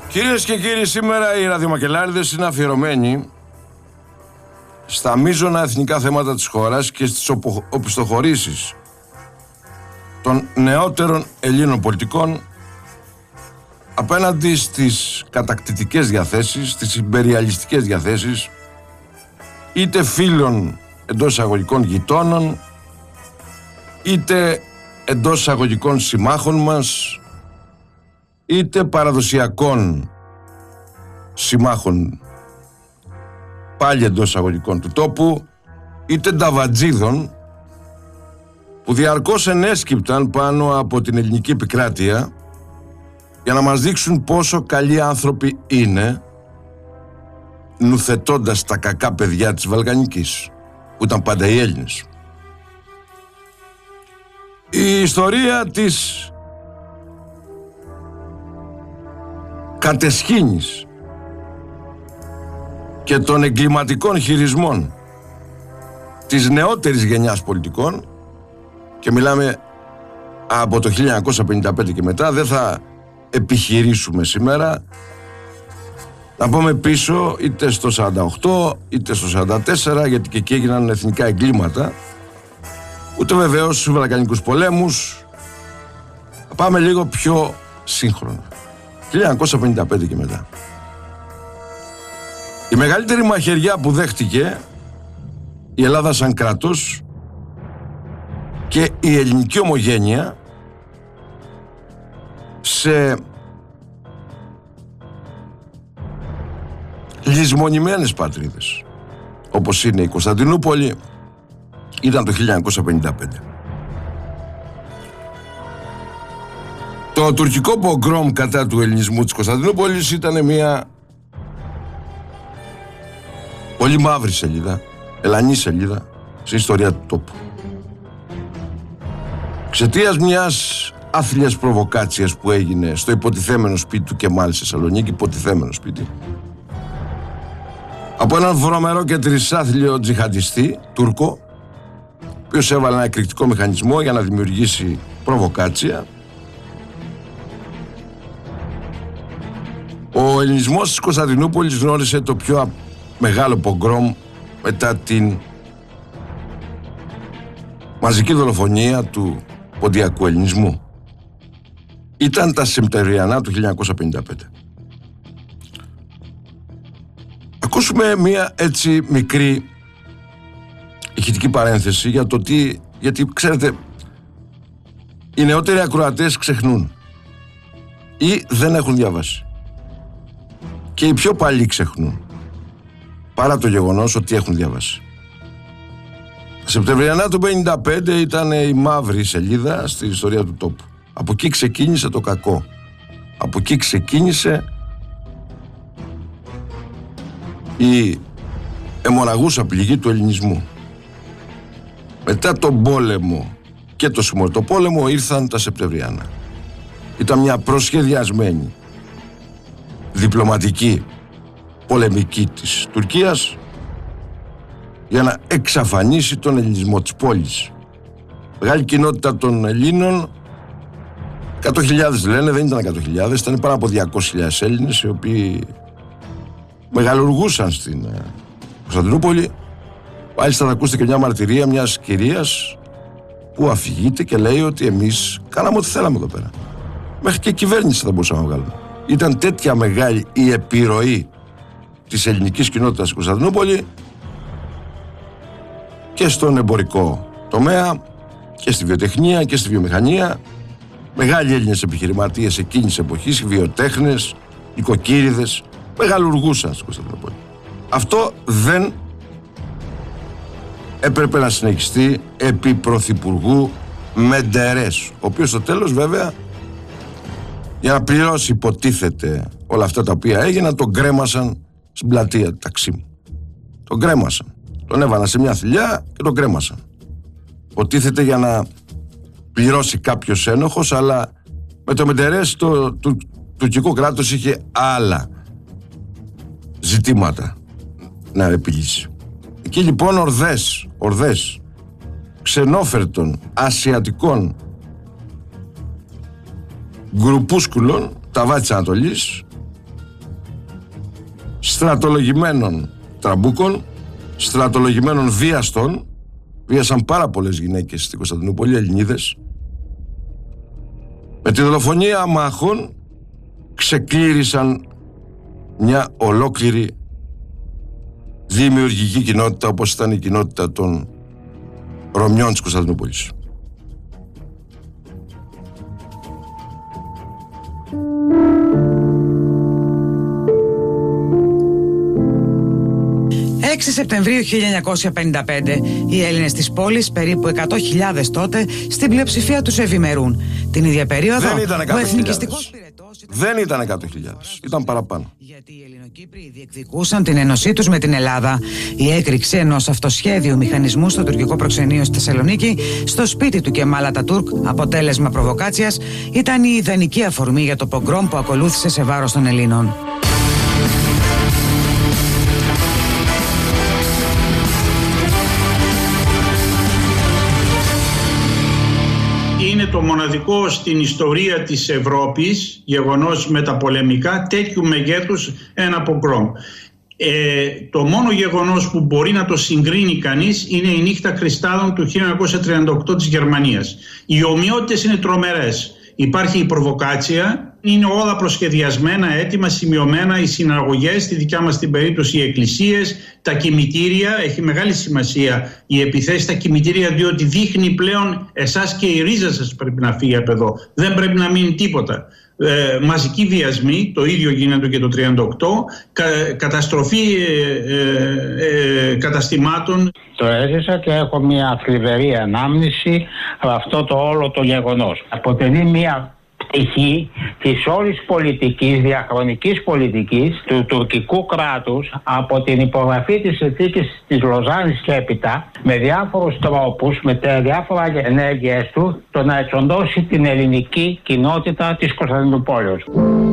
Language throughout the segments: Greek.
Κυρίες και κύριοι, σήμερα οι ραδιομακελάριδες είναι αφιερωμένοι στα μείζωνα εθνικά θέματα της χώρας και στις οπισθοχωρήσεις των νεότερων Ελλήνων πολιτικών απέναντι στις κατακτητικές διαθέσεις, στις ιμπεριαλιστικές διαθέσεις είτε φίλων εντός εισαγωγικών γειτόνων, είτε εντός εισαγωγικών συμμάχων μας, είτε παραδοσιακών συμμάχων πάλι εντός εισαγωγικών του τόπου, είτε νταβατζίδων που διαρκώς ενέσκυπταν πάνω από την ελληνική επικράτεια για να μας δείξουν πόσο καλοί άνθρωποι είναι, νουθετώντας τα κακά παιδιά της Βαλκανικής, που ήταν πάντα οι Έλληνες. Η ιστορία της κατεσχήνης και των εγκληματικών χειρισμών της νεότερης γενιάς πολιτικών, και μιλάμε από το 1955 και μετά, δεν θα επιχειρήσουμε σήμερα να πάμε πίσω είτε στο 48 είτε στο 44, γιατί και εκεί έγιναν εθνικά εγκλήματα, ούτε βεβαίως στους Βαλκανικούς πολέμους. Θα πάμε λίγο πιο σύγχρονα, 1955 και μετά. Η μεγαλύτερη μαχαιριά που δέχτηκε η Ελλάδα σαν κράτος και η ελληνική ομογένεια σε λησμονημένες πατρίδες όπως είναι η Κωνσταντινούπολη ήταν το 1955. Το τουρκικό πογκρόμ κατά του ελληνισμού της Κωνσταντινούπολης ήταν μια πολύ μαύρη σελίδα, ελανή σελίδα στην ιστορία του τόπου. Εξαιτίας μιας άθλιας προβοκάτσιας που έγινε στο υποτιθέμενο σπίτι του Κεμάλ στη Θεσσαλονίκη, υποτιθέμενο σπίτι, από έναν βρωμερό και τρισάθλιο τζιχαντιστή Τούρκο, ο οποίος έβαλε ένα εκρηκτικό μηχανισμό για να δημιουργήσει προβοκάτσια. Ο ελληνισμός της Κωνσταντινούπολης γνώρισε το πιο μεγάλο πογκρόμ μετά την μαζική δολοφονία του ποντιακού ελληνισμού. Ήταν τα Σεπτεμβριανά του 1955. Ακούσουμε μία έτσι μικρή ηχητική παρένθεση για το τι, γιατί ξέρετε, οι νεότεροι ακροατές ξεχνούν ή δεν έχουν διαβάσει, και οι πιο παλιοί ξεχνούν, παρά το γεγονός ότι έχουν διαβάσει. Τα Σεπτεμβριανά του 1955 ήταν η μαύρη σελίδα στη ιστορία του τόπου. Από εκεί ξεκίνησε το κακό. Από εκεί ξεκίνησε η αιμορραγούσα πληγή του ελληνισμού. Μετά τον πόλεμο και το συμμορτοπόλεμο ήρθαν τα Σεπτεμβριανά. Ήταν μια προσχεδιασμένη διπλωματική πολεμική της Τουρκίας για να εξαφανίσει τον ελληνισμό της πόλης. Μεγάλη κοινότητα των Ελλήνων, 100.000 λένε, δεν ήταν 100.000, ήταν πάνω από 200.000 Έλληνες, οι οποίοι μεγαλουργούσαν στην Κωνσταντινούπολη. Μάλιστα θα ακούσετε και μια μαρτυρία μιας κυρίας που αφηγείται και λέει ότι εμείς κάναμε ό,τι θέλαμε εδώ πέρα. Μέχρι και κυβέρνηση θα μπορούσαμε να βγάλουμε. Ήταν τέτοια μεγάλη η επιρροή της ελληνικής κοινότητας στην Κωνσταντινούπολη και στον εμπορικό τομέα και στη βιοτεχνία και στη βιομηχανία. Μεγάλοι Έλληνες επιχειρηματίες εκείνης της εποχής, βιοτέχνες, οικοκύριδες, μεγαλουργούσαν στην Κωνσταντινούπολη. Αυτό δεν έπρεπε να συνεχιστεί επί πρωθυπουργού Μεντερές, ο οποίος στο τέλος βέβαια, για να πληρώσει υποτίθεται όλα αυτά τα οποία έγιναν, τον κρέμασαν στην πλατεία Ταξίμ. Τον κρέμασαν. Τον έβαλαν σε μια θηλιά και τον κρέμασαν. Υποτίθεται για να πληρώσει κάποιος ένοχος, αλλά με το Μεντερές το τουρκικό κράτος είχε άλλα ζητήματα να επιλύσει. Εκεί λοιπόν ορδές ξενόφερτων ασιατικών γκρουπούσκουλων τα βάτης της Ανατολής στρατολογημένων τραμπούκων, στρατολογημένων βίαστων. Βίασαν πάρα πολλές γυναίκες στην Κωνσταντινούπολη, Ελληνίδες. Με τη δολοφονία αμάχων ξεκλήρισαν μια ολόκληρη δημιουργική κοινότητα, όπως ήταν η κοινότητα των Ρωμιών της Κωνσταντινούπολης. «6 Σεπτεμβρίου 1955, οι Έλληνες της πόλης, περίπου 100.000 τότε, στην πλειοψηφία τους ευημερούν. Την ίδια περίοδο, ο εθνικιστικός πυρετός δεν ήταν 100.000, ήταν παραπάνω. Γιατί οι Ελληνοκύπροι διεκδικούσαν την ένωσή τους με την Ελλάδα. Η έκρηξη ενός αυτοσχέδιου μηχανισμού στο τουρκικό προξενείο στη Θεσσαλονίκη, στο σπίτι του Κεμάλ Ατατούρκ, αποτέλεσμα προβοκάτσιας, ήταν η ιδανική αφορμή για το πογκρόμ που ακολούθησε σε βάρος των Ελλήνων. Είναι το μοναδικό στην ιστορία της Ευρώπης γεγονός μεταπολεμικά τέτοιου μεγέθους ένα πογκρόμ. Το μόνο γεγονός που μπορεί να το συγκρίνει κανείς είναι η νύχτα Κρυστάλλων του 1938 της Γερμανίας. Οι ομοιότητες είναι τρομερές. Υπάρχει η προβοκάτσια, είναι όλα προσχεδιασμένα, έτοιμα, σημειωμένα, οι συναγωγές, στη δικιά μας την περίπτωση οι εκκλησίες, τα κημητήρια, έχει μεγάλη σημασία η επιθέση στα κημητήρια, διότι δείχνει πλέον εσάς και η ρίζα σας πρέπει να φύγει από εδώ. Δεν πρέπει να μείνει τίποτα. Μαζικοί βιασμοί, το ίδιο γίνεται και το 1938, καταστροφή καταστημάτων. Το έζησα και έχω μια θλιβερή ανάμνηση από αυτό το όλο το γεγονός. Αποτελεί μια πτυχή της όλης πολιτικής, διαχρονικής πολιτικής του τουρκικού κράτους από την υπογραφή της συνθήκης της Λοζάνης και έπειτα, με διάφορους τρόπους, με διάφορα ενέργειες του, το να εξοντώσει την ελληνική κοινότητα της Κωνσταντινούπολης.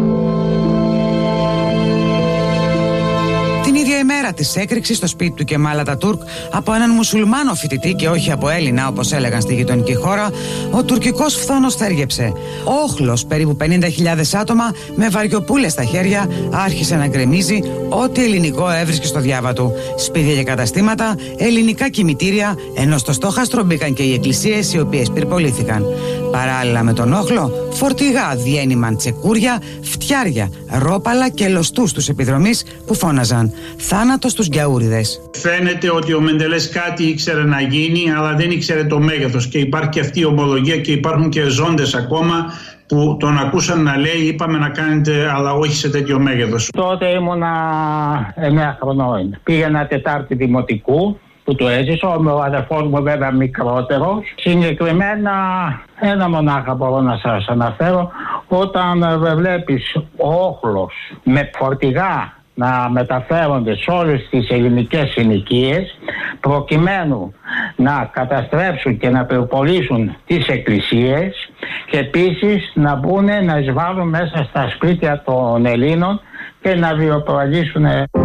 Την ίδια ημέρα της έκρηξης στο σπίτι του Κεμάλ Ατατούρκ από έναν μουσουλμάνο φοιτητή και όχι από Έλληνα, όπως έλεγαν στη γειτονική χώρα, ο τουρκικός φθόνος θέργεψε. Όχλος περίπου 50.000 άτομα με βαριοπούλες στα χέρια άρχισε να γκρεμίζει ό,τι ελληνικό έβρισκε στο διάβα του. Σπίτια και καταστήματα, ελληνικά κημητήρια, ενώ στο στόχαστρο μπήκαν και οι εκκλησίες οι οποίες πυρπολήθηκαν. Παράλληλα με τον όχλο, φορτηγά διένυμαν τσεκούρια, φτιάρια, ρόπαλα και λωστούς τους επιδρομείς που φώναζαν «Θάνατος στους Γκιαούριδες». Φαίνεται ότι ο Μεντελές κάτι ήξερε να γίνει, αλλά δεν ήξερε το μέγεθος, και υπάρχει και αυτή η ομολογία και υπάρχουν και ζώντες ακόμα που τον ακούσαν να λέει «Είπαμε να κάνετε, αλλά όχι σε τέτοιο μέγεθος». Τότε ήμουνα 9 χρονών. Πήγαινα Τετάρτη δημοτικού που το έζησα, ο αδερφός μου βέβαια μικρότερος. Συγκεκριμένα ένα μονάχα μπορώ να σας αναφέρω, όταν βλέπεις όχλος με φορτηγά να μεταφέρονται σε όλες τις ελληνικές συνοικίες προκειμένου να καταστρέψουν και να πυρπολίσουν τις εκκλησίες και επίσης να μπουν να εισβάλλουν μέσα στα σπίτια των Ελλήνων και να βιοπραγήσουν.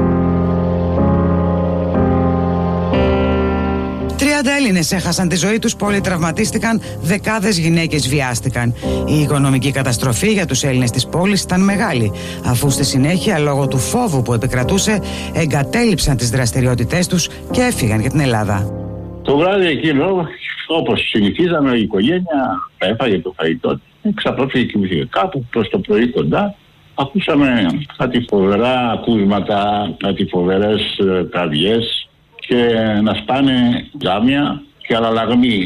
30 Έλληνες έχασαν τη ζωή τους, πολλοί τραυματίστηκαν, δεκάδες γυναίκες βιάστηκαν. Η οικονομική καταστροφή για τους Έλληνες της πόλης ήταν μεγάλη, αφού στη συνέχεια, λόγω του φόβου που επικρατούσε, εγκατέλειψαν τις δραστηριότητές τους και έφυγαν για την Ελλάδα. Το βράδυ εκείνο, όπως συνηθίζαμε, η οικογένεια έφαγε το φαγητό, ξαπλώθηκε και κοιμήθηκε. Κάπου προς το πρωί κοντά ακούσαμε κάτι φοβερά ακούσματα, κάτι φοβερές κραυγές και να σπάνε τζάμια και αλλαλαγμοί.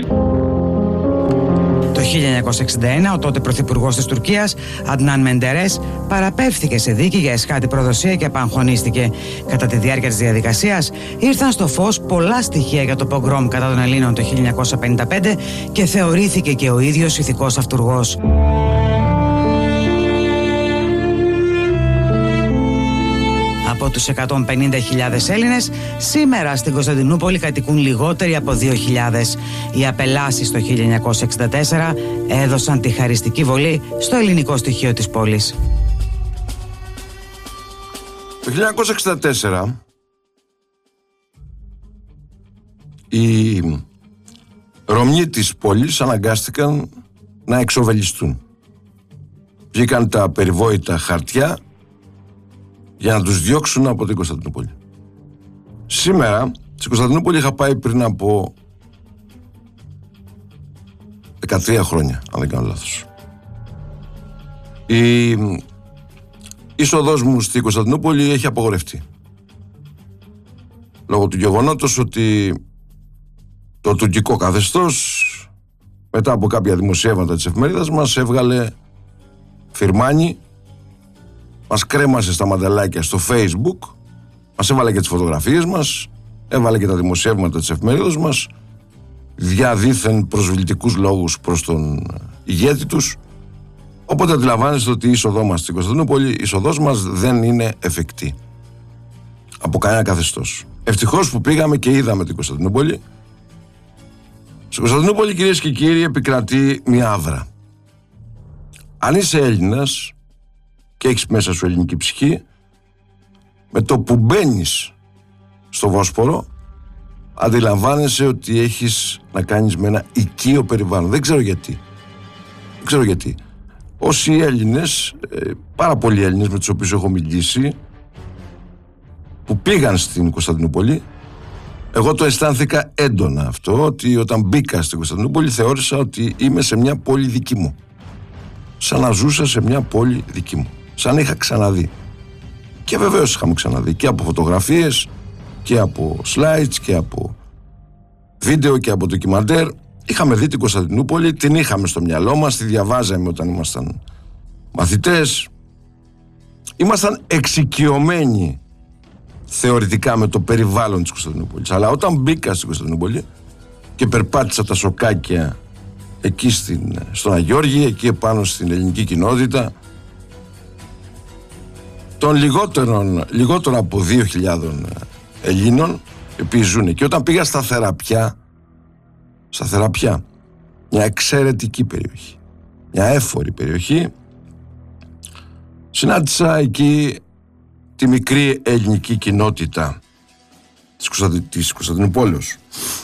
Το 1961 ο τότε πρωθυπουργός της Τουρκίας, Αντνάν Μεντερές, παραπέμφθηκε σε δίκη για εσχάτη προδοσία και απαγχωνίστηκε. Κατά τη διάρκεια της διαδικασίας ήρθαν στο φως πολλά στοιχεία για το πογκρόμ κατά των Ελλήνων το 1955 και θεωρήθηκε και ο ίδιος ηθικός αυτουργός. Από τους 150.000 Έλληνες, σήμερα στην Κωνσταντινούπολη κατοικούν λιγότεροι από 2.000. Οι απελάσεις το 1964 έδωσαν τη χαριστική βολή στο ελληνικό στοιχείο της πόλης. Το 1964 οι Ρωμιοί της πόλης αναγκάστηκαν να εξοβελιστούν. Βγήκαν τα περιβόητα χαρτιά για να τους διώξουν από την Κωνσταντινούπολη. Σήμερα στην Κωνσταντινούπολη είχα πάει πριν από 13 χρόνια, αν δεν κάνω λάθος. Η είσοδός μου στην Κωνσταντινούπολη έχει απογορευτεί, λόγω του γεγονότος ότι το τουρκικό καθεστώς, μετά από κάποια δημοσιεύματα της εφημερίδας μας, έβγαλε φιρμάνι, μας κρέμασε στα μαντελάκια στο Facebook, μας έβαλε και τις φωτογραφίες μας, έβαλε και τα δημοσιεύματα της εφημερίδας μας για δήθεν προσβλητικούς λόγους προς τον ηγέτη τους. Οπότε αντιλαμβάνεστε ότι η είσοδό μας στην Κωνσταντινούπολη, η είσοδός μας δεν είναι εφικτή από κανένα καθεστώς. Ευτυχώς που πήγαμε και είδαμε την Κωνσταντινούπολη. Στην Κωνσταντινούπολη, κυρίες και κύριοι, επικρατεί μια άβρα. Αν είσαι Έλληνας και έχεις μέσα σου ελληνική ψυχή, με το που μπαίνεις στο Βόσπορο αντιλαμβάνεσαι ότι έχεις να κάνεις με ένα οικείο περιβάλλον. Δεν ξέρω γιατί. Όσοι Έλληνες, πάρα πολλοί Έλληνες με τους οποίους έχω μιλήσει, που πήγαν στην Κωνσταντινούπολη, εγώ το αισθάνθηκα έντονα αυτό, ότι όταν μπήκα στην Κωνσταντινούπολη θεώρησα ότι είμαι σε μια πόλη δική μου. Σαν να ζούσα σε μια πόλη δική μου. Σαν να είχα ξαναδεί. Και βεβαίως είχαμε ξαναδεί και από φωτογραφίες και από slides και από βίντεο και από ντοκιμαντέρ. Είχαμε δει την Κωνσταντινούπολη, την είχαμε στο μυαλό μας, τη διαβάζαμε όταν ήμασταν μαθητές. Ήμασταν εξοικειωμένοι θεωρητικά με το περιβάλλον της Κωνσταντινούπολης. Αλλά όταν μπήκα στην Κωνσταντινούπολη και περπάτησα τα σοκάκια εκεί στον Αγιώργη, εκεί επάνω στην ελληνική κοινότητα, των λιγότερο από 2.000 Ελλήνων οι οποίοι ζουν εκεί, όταν πήγα στα Θεραπιά, μια εξαιρετική περιοχή, μια έφορη περιοχή, συνάντησα εκεί τη μικρή ελληνική κοινότητα της Κωνσταντινούπολης.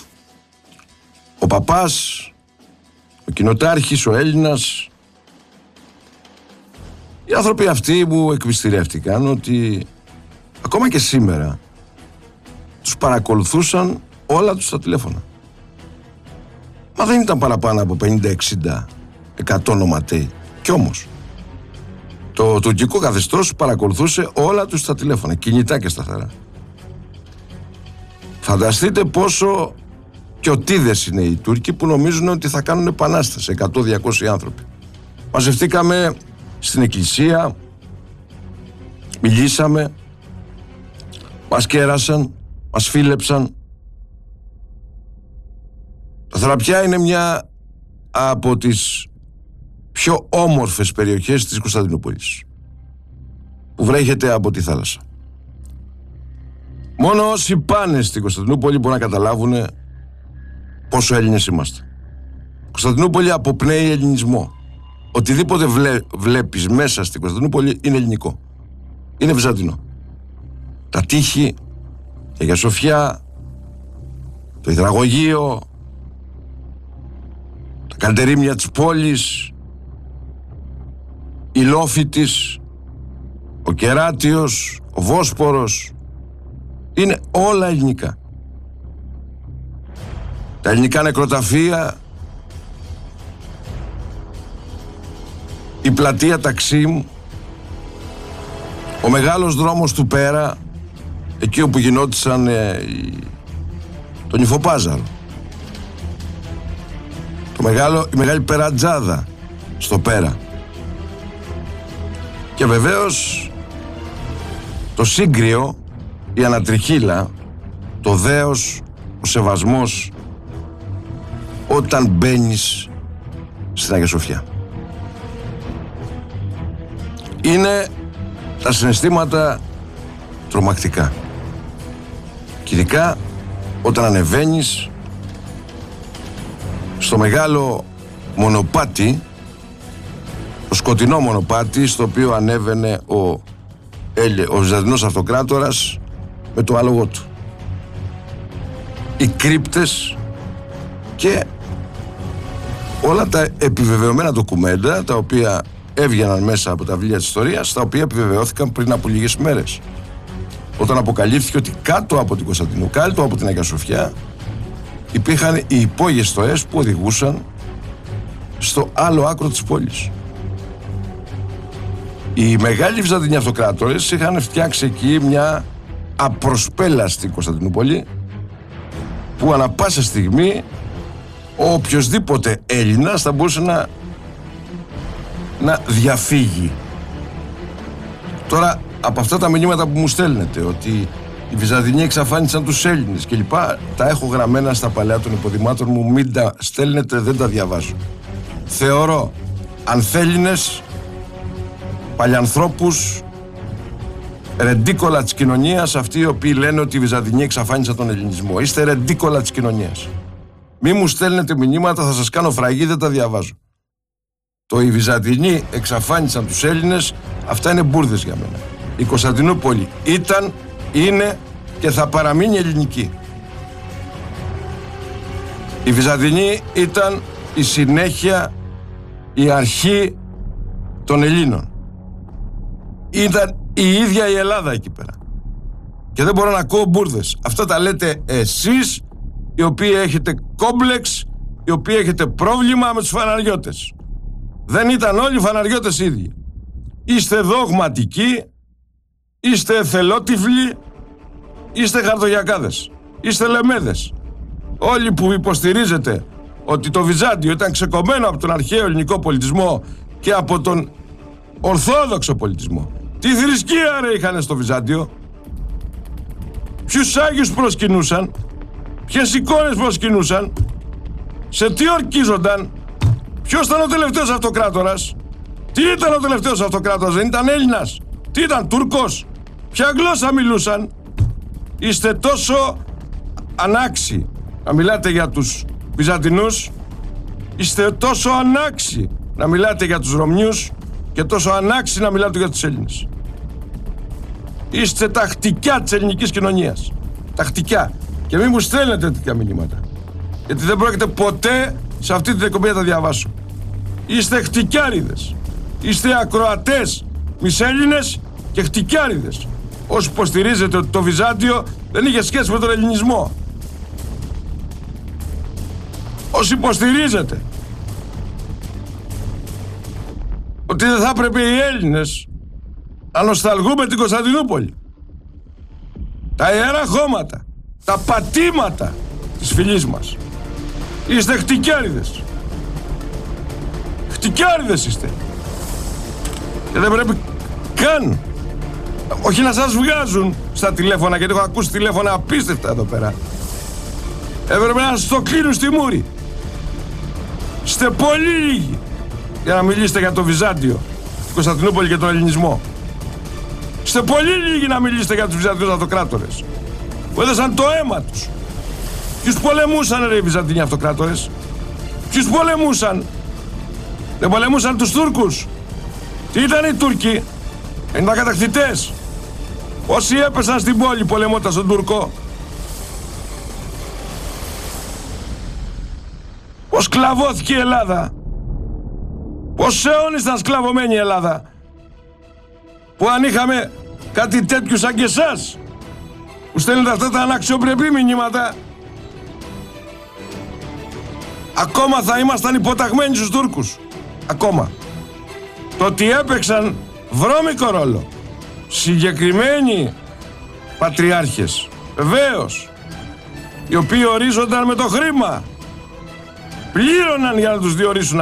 Ο παπάς, ο κοινοτάρχης, ο Έλληνας, οι άνθρωποι αυτοί μου εκμυστηρεύτηκαν ότι ακόμα και σήμερα τους παρακολουθούσαν όλα τους τα τηλέφωνα. Μα δεν ήταν παραπάνω από 50-60 100 νοματέοι. Κι όμως το τουρκικό καθεστώς παρακολουθούσε όλα τους τα τηλέφωνα, κινητά και σταθερά. Φανταστείτε πόσο κιοτίδες είναι οι Τούρκοι που νομίζουν ότι θα κάνουν επανάσταση, 100-200 άνθρωποι. Μαζευτήκαμε στην εκκλησία, μιλήσαμε, μας κέρασαν, μας φίλεψαν. Τα Θεραπιά είναι μια από τις πιο όμορφες περιοχές της Κωνσταντινούπολης, που βρέχεται από τη θάλασσα. Μόνο όσοι πάνε στην Κωνσταντινούπολη μπορούν να καταλάβουν πόσο Έλληνες είμαστε. Η Κωνσταντινούπολη αποπνέει ελληνισμό. Οτιδήποτε βλέπεις μέσα στην Κωνσταντινούπολη είναι ελληνικό. Είναι βυζαντινό. Τα τείχη, η Αγία Σοφιά, το υδραγωγείο, τα καλτερίμια της πόλης, η λόφη της, ο Κεράτιος, ο Βόσπορος, είναι όλα ελληνικά. Τα ελληνικά νεκροταφεία, η πλατεία Ταξίμ, ο μεγάλος δρόμος του Πέρα, εκεί όπου γινόντουσαν το Νυφοπάζαρο, η μεγάλη περατζάδα στο Πέρα, και βεβαίως το Σύγκριο, η Ανατριχίλα, το δέος, ο σεβασμός όταν μπαίνεις στην Αγία Σοφιά. Είναι τα συναισθήματα τρομακτικά. Και ειδικά όταν ανεβαίνεις στο μεγάλο μονοπάτι, το σκοτεινό μονοπάτι στο οποίο ανέβαινε ο Βυζαντινός Αυτοκράτορας με το άλογο του. Οι κρύπτες και όλα τα επιβεβαιωμένα ντοκουμέντα, τα οποία έβγαιναν μέσα από τα βιβλία της ιστορίας, τα οποία επιβεβαιώθηκαν πριν από λίγες μέρες, όταν αποκαλύφθηκε ότι κάτω από την Κωνσταντινού, κάτω από την Αγία Σοφιά, υπήρχαν οι υπόγειες στοές που οδηγούσαν στο άλλο άκρο της πόλης. Οι μεγάλοι Βυζαντινοί αυτοκράτορες είχαν φτιάξει εκεί μια απροσπέλαστη Κωνσταντινούπολη, που ανα πάσα στιγμή ο οποιοσδήποτε Έλληνας θα μπορούσε να διαφύγει. Τώρα, από αυτά τα μηνύματα που μου στέλνετε, ότι οι Βυζαντινοί εξαφάνισαν τους Έλληνες κλπ, τα έχω γραμμένα στα παλαιά των υποδημάτων μου, μην τα στέλνετε, δεν τα διαβάζω. Θεωρώ ανθέλληνες, παλιανθρώπους, ρεντίκολα της κοινωνίας, αυτοί οι οποίοι λένε ότι οι Βυζαντινοί εξαφάνισαν τον ελληνισμό. Είστε ρεντίκολα της κοινωνίας. Μη μου στέλνετε μηνύματα, θα σας κάνω φραγή, δεν τα διαβάζω. Το οι Βυζαντινοί εξαφάνισαν τους Έλληνες, αυτά είναι μπουρδες για μένα. Η Κωνσταντινούπολη ήταν, είναι και θα παραμείνει ελληνική. Οι Βυζαντινοί ήταν η συνέχεια, η αρχή των Ελλήνων. Ήταν η ίδια η Ελλάδα εκεί πέρα. Και δεν μπορώ να ακούω μπουρδες. Αυτά τα λέτε εσείς, οι οποίοι έχετε κόμπλεξ, οι οποίοι έχετε πρόβλημα με τους φαναριώτες. Δεν ήταν όλοι οι φαναριώτες ίδιοι. Είστε δογματικοί, είστε εθελότυφλοι, είστε χαρτογιακάδες, είστε λεμέδες. Όλοι που υποστηρίζετε ότι το Βυζάντιο ήταν ξεκομμένο από τον αρχαίο ελληνικό πολιτισμό και από τον ορθόδοξο πολιτισμό. Τι θρησκεία ρε είχαν στο Βυζάντιο? Ποιους Άγιους προσκυνούσαν? Ποιες εικόνες προσκυνούσαν? Σε τι ορκίζονταν? Ποιος ήταν ο τελευταίος αυτοκράτορας? Τι ήταν ο τελευταίος αυτοκράτορας? Δεν ήταν Έλληνας? Τι ήταν, Τούρκος? Ποια γλώσσα μιλούσαν? Είστε τόσο ανάξιοι να μιλάτε για τους Βυζαντινούς, είστε τόσο ανάξιοι να μιλάτε για τους Ρωμιούς και τόσο ανάξιοι να μιλάτε για τους Έλληνες. Είστε τα χτυκιά της ελληνικής κοινωνίας. Τα χτυκιά. Και μην μου στέλνετε τέτοια μηνύματα, γιατί δεν πρόκειται ποτέ σε αυτή την εκπομπή να τα διαβάσω. Είστε χτυκιάριδες. Είστε ακροατές μισέλληνες και χτυκιάριδες, όσοι υποστηρίζετε ότι το Βυζάντιο δεν είχε σχέση με τον ελληνισμό. Όσοι υποστηρίζετε ότι δεν θα έπρεπε οι Έλληνες να νοσταλγούμε την Κωνσταντινούπολη, τα ιερά χώματα, τα πατήματα της φυλής μας. Είστε χτυκιάριδες. Χτυκιάριδες είστε. Και δεν πρέπει καν, όχι να σας βγάζουν στα τηλέφωνα, γιατί έχω ακούσει τηλέφωνα απίστευτα εδώ πέρα. Έπρεπε να σας το κλείνουν στη μούρη. Είστε πολύ λίγοι για να μιλήσετε για το Βυζάντιο, την Κωνσταντινούπολη και τον ελληνισμό. Είστε πολύ λίγοι να μιλήσετε για τους Βυζαντινούς αυτοκράτορες που έδωσαν το αίμα τους. Ποιους πολεμούσαν ρε οι Βυζαντινοί αυτοκράτορες? Ποιους πολεμούσαν? Δεν πολεμούσαν τους Τούρκους? Τι ήταν οι Τούρκοι? Είναι τα κατακτητές. Όσοι έπεσαν στην πόλη πολεμώντας τον Τούρκο. Πώς σκλαβώθηκε η Ελλάδα? Πόσους αιώνες ήταν σκλαβωμένη η Ελλάδα? Που αν είχαμε κάτι τέτοιου σαν και εσάς, που στέλνετε αυτά τα αναξιοπρεπή μηνύματα, ακόμα θα ήμασταν υποταγμένοι στους Τούρκους. Ακόμα. Το ότι έπαιξαν βρώμικο ρόλο συγκεκριμένοι πατριάρχες, βεβαίως, οι οποίοι ορίζονταν με το χρήμα, πλήρωναν για να τους διορίσουν